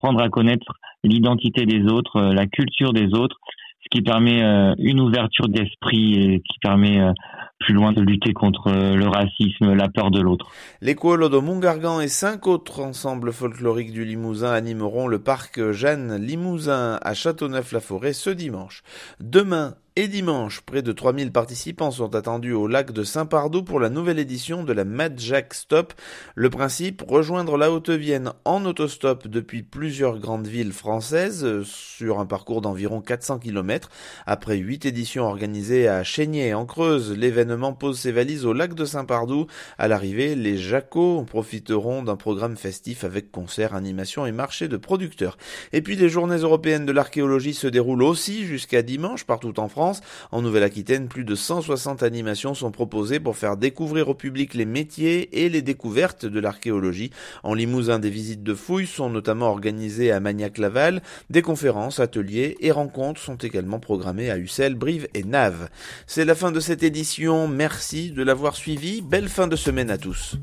apprendre à connaître l'identité des autres, la culture des autres, ce qui permet une ouverture d'esprit et qui permet plus loin de lutter contre le racisme, la peur de l'autre. Les Kuolo do Mungargan et 5 autres ensembles folkloriques du Limousin animeront le parc Jeanne Limousin à Châteauneuf-la-Forêt ce dimanche. Demain et dimanche, près de 3000 participants sont attendus au lac de Saint-Pardoux pour la nouvelle édition de la Mad Jack Stop. Le principe, rejoindre la Haute-Vienne en autostop depuis plusieurs grandes villes françaises sur un parcours d'environ 400 km. Après 8 éditions organisées à Chénier en Creuse, l'événement pose ses valises au lac de Saint-Pardoux. À l'arrivée, les Jacos profiteront d'un programme festif avec concerts, animations et marchés de producteurs. Et puis les journées européennes de l'archéologie se déroulent aussi jusqu'à dimanche partout en France. En Nouvelle-Aquitaine, plus de 160 animations sont proposées pour faire découvrir au public les métiers et les découvertes de l'archéologie. En Limousin, des visites de fouilles sont notamment organisées à Magnac-Laval. Des conférences, ateliers et rencontres sont également programmées à Ussel, Brive et Naves. C'est la fin de cette édition. Merci de l'avoir suivi. Belle fin de semaine à tous.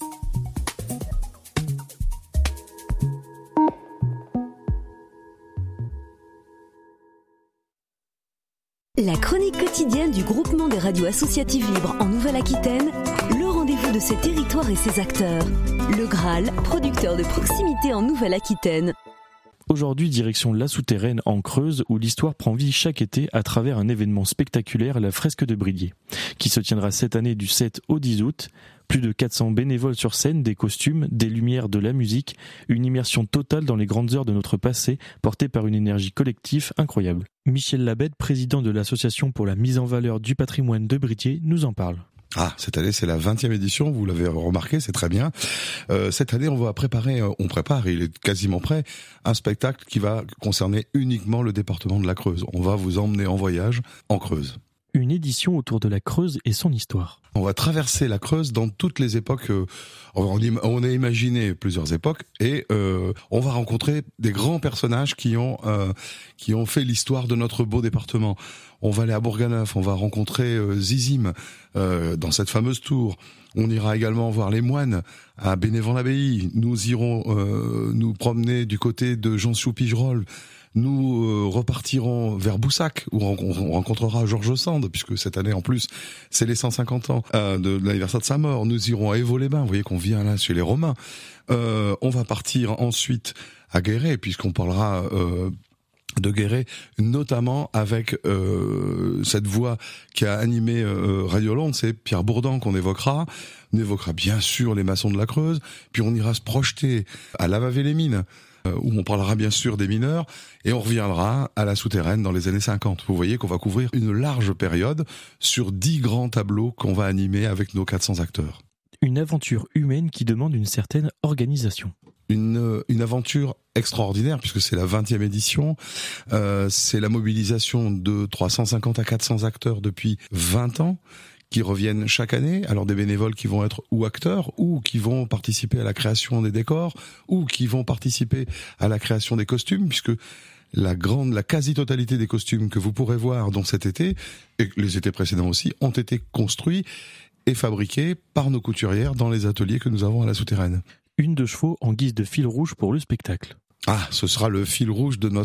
La chronique quotidienne du groupement des radios associatives libres en Nouvelle-Aquitaine, le rendez-vous de ses territoires et ses acteurs. Le Graal, producteur de proximité en Nouvelle-Aquitaine. Aujourd'hui, direction La Souterraine en Creuse, où l'histoire prend vie chaque été à travers un événement spectaculaire, la fresque de Bridier, qui se tiendra cette année du 7 au 10 août. Plus de 400 bénévoles sur scène, des costumes, des lumières, de la musique, une immersion totale dans les grandes heures de notre passé, portée par une énergie collective incroyable. Michel Labède, président de l'association pour la mise en valeur du patrimoine de Bridier, nous en parle. Cette année, c'est la 20e édition, vous l'avez remarqué, c'est très bien. Cette année, on prépare, et il est quasiment prêt, un spectacle qui va concerner uniquement le département de la Creuse. On va vous emmener en voyage en Creuse. Une édition autour de la Creuse et son histoire. On va traverser la Creuse dans toutes les époques. On a imaginé plusieurs époques et on va rencontrer des grands personnages qui ont fait l'histoire de notre beau département. On va aller à Bourganeuf, on va rencontrer Zizim dans cette fameuse tour. On ira également voir les moines à Bénévent-l'Abbaye. Nous irons nous promener du côté de Jonsiou-Pigerolles. Nous repartirons vers Boussac, où on rencontrera Georges Sand, puisque cette année en plus c'est les 150 ans de l'anniversaire de sa mort. Nous irons à Évaux-les-Bains, vous voyez qu'on vient là chez les Romains. On va partir ensuite à Guéret, puisqu'on parlera de Guéret, notamment avec cette voix qui a animé Radio Londres, c'est Pierre Bourdan qu'on évoquera. On évoquera bien sûr les maçons de la Creuse, puis on ira se projeter à Lavavé-les-Mines, où on parlera bien sûr des mineurs, et on reviendra à La Souterraine dans les années 50. Vous voyez qu'on va couvrir une large période sur 10 grands tableaux qu'on va animer avec nos 400 acteurs. Une aventure humaine qui demande une certaine organisation. Une aventure extraordinaire, puisque c'est la 20e édition. C'est la mobilisation de 350 à 400 acteurs depuis 20 ans, qui reviennent chaque année. Alors des bénévoles qui vont être ou acteurs, ou qui vont participer à la création des décors, ou qui vont participer à la création des costumes, puisque la quasi-totalité des costumes que vous pourrez voir dans cet été, et les étés précédents aussi, ont été construits et fabriqués par nos couturières dans les ateliers que nous avons à La Souterraine. Une de chevaux en guise de fil rouge pour le spectacle. Ce sera le fil rouge de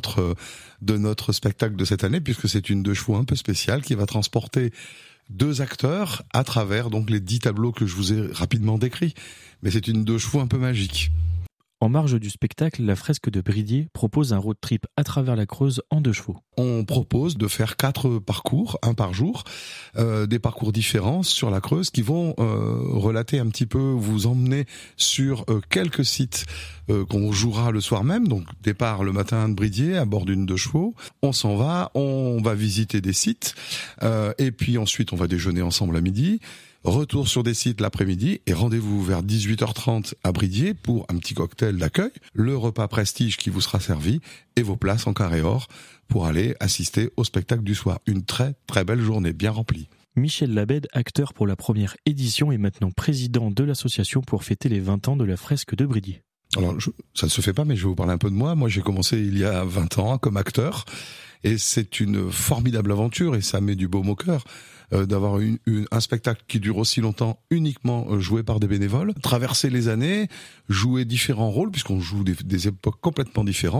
notre spectacle de cette année, puisque c'est une 2 chevaux un peu spéciale qui va transporter 2 acteurs à travers donc les 10 tableaux que je vous ai rapidement décrits. Mais c'est une 2 chevaux un peu magique. En marge du spectacle, la fresque de Bridier propose un road trip à travers la Creuse en 2 chevaux. On propose de faire 4 parcours, un par jour, des parcours différents sur la Creuse qui vont relater un petit peu, vous emmener sur quelques sites qu'on jouera le soir même. Donc départ le matin de Bridier à bord d'une 2 chevaux. On s'en va, on va visiter des sites et puis ensuite on va déjeuner ensemble à midi. Retour sur des sites l'après-midi et rendez-vous vers 18h30 à Bridier pour un petit cocktail d'accueil, le repas prestige qui vous sera servi et vos places en carré or pour aller assister au spectacle du soir. Une très très belle journée bien remplie. Michel Labède, acteur pour la première édition et maintenant président de l'association pour fêter les 20 ans de la fresque de Bridier. Alors ça ne se fait pas, mais je vais vous parler un peu de moi. Moi j'ai commencé il y a 20 ans comme acteur et c'est une formidable aventure et ça met du baume au cœur. d'avoir un spectacle qui dure aussi longtemps, uniquement joué par des bénévoles. Traverser les années, jouer différents rôles, puisqu'on joue des époques complètement différentes.